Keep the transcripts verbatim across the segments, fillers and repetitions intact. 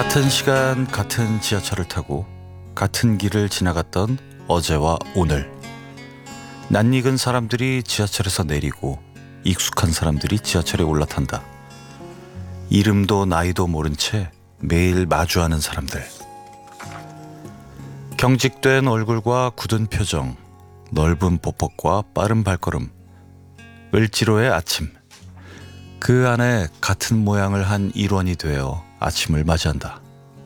같은 시간 같은 지하철을 타고 같은 길을 지나갔던 어제와 오늘. 낯익은 사람들이 지하철에서 내리고 익숙한 사람들이 지하철에 올라탄다. 이름도 나이도 모른 채 매일 마주하는 사람들. 경직된 얼굴과 굳은 표정, 넓은 보폭과 빠른 발걸음, 을지로의 아침. 그 안에 같은 모양을 한 일원이 되어 아침을 맞이한다.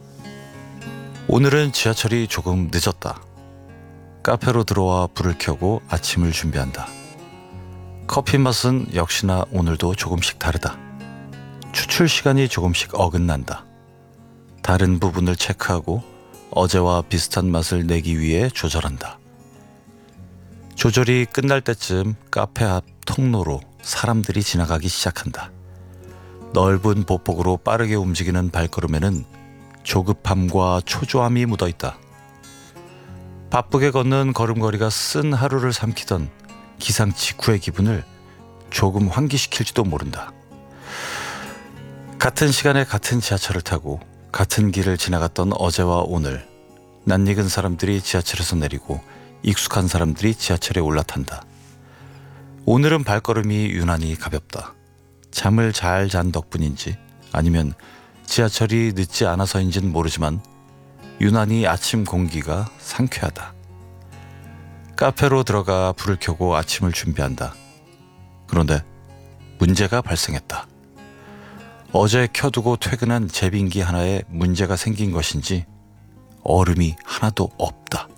오늘은 지하철이 조금 늦었다. 카페로 들어와 불을 켜고 아침을 준비한다. 커피 맛은 역시나 오늘도 조금씩 다르다. 추출 시간이 조금씩 어긋난다. 다른 부분을 체크하고 어제와 비슷한 맛을 내기 위해 조절한다. 조절이 끝날 때쯤 카페 앞 통로로 사람들이 지나가기 시작한다. 넓은 보폭으로 빠르게 움직이는 발걸음에는 조급함과 초조함이 묻어있다. 바쁘게 걷는 걸음걸이가 쓴 하루를 삼키던 기상 직후의 기분을 조금 환기시킬지도 모른다. 같은 시간에 같은 지하철을 타고 같은 길을 지나갔던 어제와 오늘. 낯익은 사람들이 지하철에서 내리고 익숙한 사람들이 지하철에 올라탄다. 오늘은 발걸음이 유난히 가볍다. 잠을 잘 잔 덕분인지 아니면 지하철이 늦지 않아서인지는 모르지만 유난히 아침 공기가 상쾌하다. 카페로 들어가 불을 켜고 아침을 준비한다. 그런데 문제가 발생했다. 어제 켜두고 퇴근한 제빙기 하나에 문제가 생긴 것인지 얼음이 하나도 없다.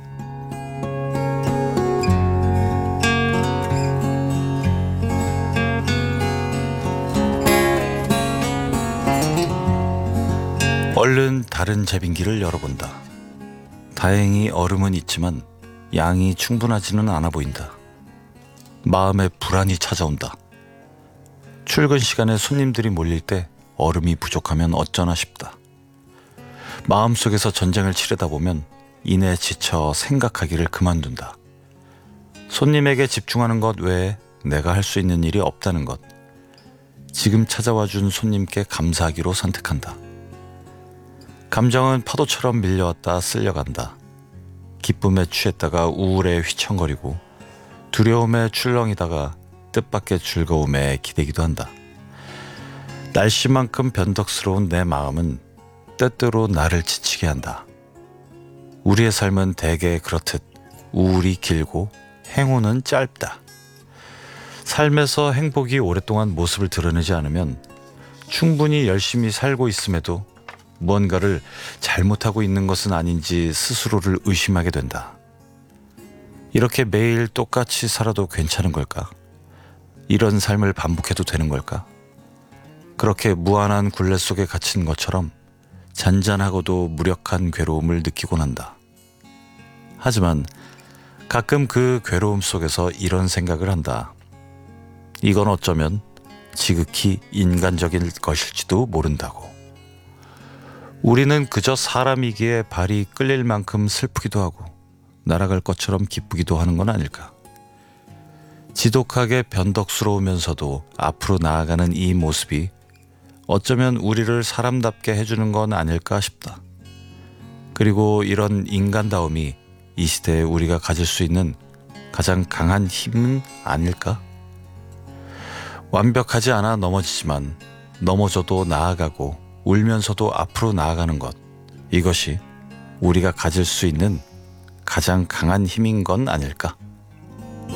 얼른 다른 제빙기를 열어본다. 다행히 얼음은 있지만 양이 충분하지는 않아 보인다. 마음에 불안이 찾아온다. 출근 시간에 손님들이 몰릴 때 얼음이 부족하면 어쩌나 싶다. 마음속에서 전쟁을 치르다 보면 이내 지쳐 생각하기를 그만둔다. 손님에게 집중하는 것 외에 내가 할 수 있는 일이 없다는 것. 지금 찾아와 준 손님께 감사하기로 선택한다. 감정은 파도처럼 밀려왔다 쓸려간다. 기쁨에 취했다가 우울에 휘청거리고 두려움에 출렁이다가 뜻밖의 즐거움에 기대기도 한다. 날씨만큼 변덕스러운 내 마음은 때때로 나를 지치게 한다. 우리의 삶은 대개 그렇듯 우울이 길고 행운은 짧다. 삶에서 행복이 오랫동안 모습을 드러내지 않으면 충분히 열심히 살고 있음에도 무언가를 잘못하고 있는 것은 아닌지 스스로를 의심하게 된다. 이렇게 매일 똑같이 살아도 괜찮은 걸까? 이런 삶을 반복해도 되는 걸까? 그렇게 무한한 굴레 속에 갇힌 것처럼 잔잔하고도 무력한 괴로움을 느끼곤 한다. 하지만 가끔 그 괴로움 속에서 이런 생각을 한다. 이건 어쩌면 지극히 인간적인 것일지도 모른다고. 우리는 그저 사람이기에 발이 끌릴 만큼 슬프기도 하고 날아갈 것처럼 기쁘기도 하는 건 아닐까. 지독하게 변덕스러우면서도 앞으로 나아가는 이 모습이 어쩌면 우리를 사람답게 해주는 건 아닐까 싶다. 그리고 이런 인간다움이 이 시대에 우리가 가질 수 있는 가장 강한 힘은 아닐까? 완벽하지 않아 넘어지지만 넘어져도 나아가고 울면서도 앞으로 나아가는 것, 이것이 우리가 가질 수 있는 가장 강한 힘인 건 아닐까?